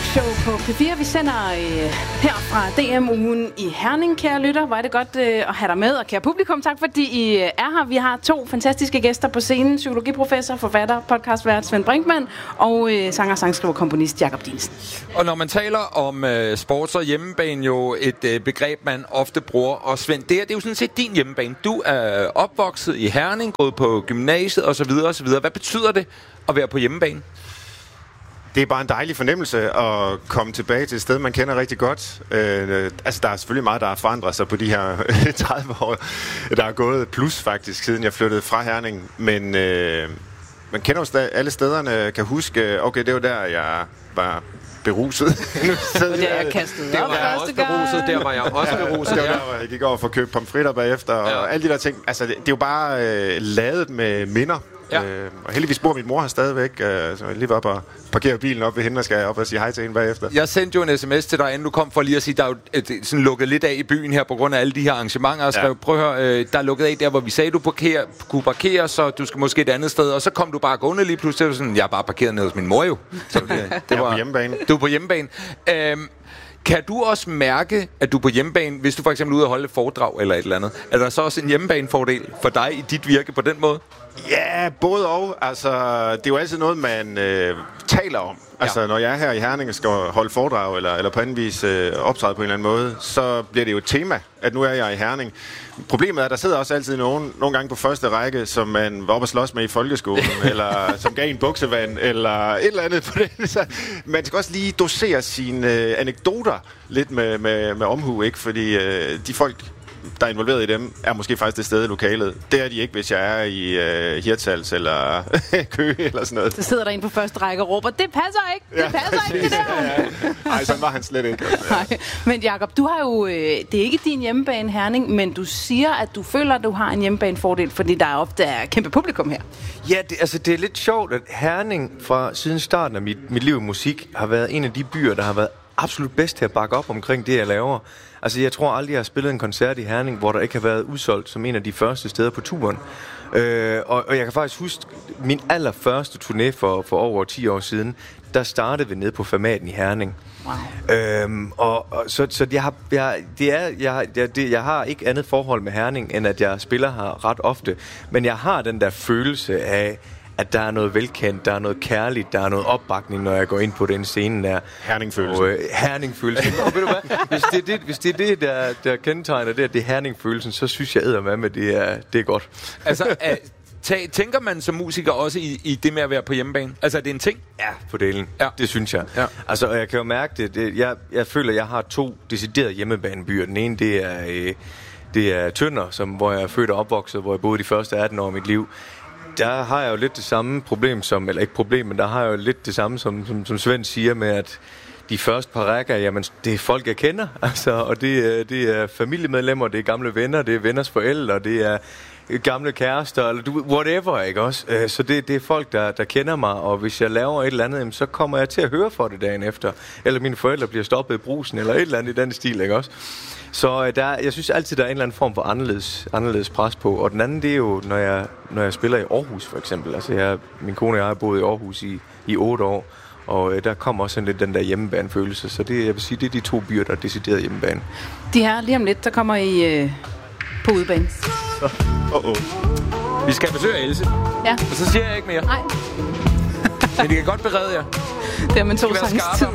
Show på P4. Vi sender her fra DM-ugen i Herning, kære lytter. Hvor er det godt at have dig med, og kære publikum, tak fordi I er her. Vi har 2 fantastiske gæster på scenen. Psykologiprofessor, forfatter, podcastvært Svend Brinkmann og sanger, sangskriver, komponist Jakob Dinesen. Og når man taler om sports og hjemmebane, jo et begreb, man ofte bruger. Og Svend, det er jo sådan set din hjemmebane. Du er opvokset i Herning, gået på gymnasiet osv. osv. Hvad betyder det at være på hjemmebane? Det er bare en dejlig fornemmelse at komme tilbage til et sted, man kender rigtig godt. Altså, der er selvfølgelig meget, der har forandret sig på de her 30 år. Der er gået plus faktisk, siden jeg flyttede fra Herning. Men man kender jo alle stederne, kan huske, okay, det var der, jeg var beruset. Jeg kastede op første gang. Der var jeg også beruset. Det var der, hvor jeg gik over for at købe pomfritter bagefter, og alle de der ting. Altså, det er jo bare ladet med minder. Ja. Og heldigvis bor min mor her stadigvæk, så jeg lige var op og parkere bilen op ved hende, og skal op og sige hej til hende bagefter. Jeg sendte jo en sms til dig, inden du kom, for lige at sige, der er jo sådan lukket lidt af i byen her, på grund af alle de her arrangementer, og skrev, prøv at høre, der er lukket af der, hvor vi sagde, du kunne parkere, så du skal måske et andet sted, og så kom du bare gående lige pludselig, og sådan, jeg er bare parkeret nede hos min mor jo. Så det var på hjemmebane. Du er på hjemmebane. Kan du også mærke, at du er på hjemmebane, hvis du for eksempel er ude og holde et foredrag eller et eller andet, er der så også en hjemmebanefordel for dig i dit virke på den måde? Ja, både og. Altså, det er jo altid noget, man taler om. Altså, når jeg er her i Herning og skal holde foredrag eller på anden vis optræde på en eller anden måde, så bliver det jo et tema, at nu er jeg i Herning. Problemet er, at der sidder også altid nogle gange på første række, som man var oppe at slås med i folkeskolen, eller som gav en buksevand, eller et eller andet på det. Så man skal også lige dosere sine anekdoter lidt med omhu, ikke? Fordi de folk, der er involveret i dem, er måske faktisk det sted i lokalet. Det er de ikke, hvis jeg er i Hirtshals eller Køge eller sådan noget. Så sidder der en på første række og råber, det passer ikke, det passer ikke det der. Nej, sådan var han slet ikke. Nej. Men Jakob, du har jo, det er ikke din hjemmebane Herning, men du siger, at du føler, at du har en hjemmebanefordel, fordi der ofte er kæmpe publikum her. Ja, det er lidt sjovt, at Herning fra siden starten af mit liv i musik har været en af de byer, der har været absolut bedst til at bakke op omkring det, jeg laver. Altså, jeg tror aldrig, jeg har spillet en koncert i Herning, hvor der ikke har været udsolgt som en af de første steder på turen. Og jeg kan faktisk huske min allerførste turné for over 10 år siden. Der startede vi nede på Fermaten i Herning. Wow. Så jeg har ikke andet forhold med Herning, end at jeg spiller her ret ofte. Men jeg har den der følelse af, at der er noget velkendt, der er noget kærligt, der er noget opbakning, når jeg går ind på den scene der. Herning-følelsen. Herning-følelsen. Og ved du hvad? Hvis det er det, der kendetegner det er Herning-følelsen, så synes jeg eddermame, det er godt. Altså, tænker man som musiker også i det med at være på hjemmebane? Altså, er det en ting? Ja, på delen. Ja. Det synes jeg. Ja. Altså, og jeg kan jo mærke det. Jeg føler, at jeg har 2 deciderede hjemmebanebyer. Den ene, det er Tønder, hvor jeg er født og opvokset, hvor jeg boede de første 18 år af mit liv. Der har jeg jo lidt det samme problem som, eller ikke problem, men der har jeg jo lidt det samme som Svend siger med, at de første par rækker, jamen, det er folk, jeg kender, altså, og det er familiemedlemmer, det er gamle venner, det er venners forældre, det er gamle kærester, eller whatever, ikke også? Så det er folk, der kender mig, og hvis jeg laver et eller andet, så kommer jeg til at høre for det dagen efter, eller mine forældre bliver stoppet i brusen, eller et eller andet i den stil, ikke også? Så jeg synes altid, der er en eller anden form for anderledes pres på. Og den anden, det er jo, når jeg spiller i Aarhus, for eksempel. Altså, min kone og jeg har boet i Aarhus i 8 år. Og der kommer også sådan lidt den der hjemmebanefølelse. Så jeg vil sige, det er de 2 byer, der er decideret hjemmebane. De her, lige om lidt, der kommer I på udebane. Vi skal besøge Else. Ja. Og så siger jeg ikke mere. Nej. Men I kan godt berede jer. Det er man 2 sangs tid.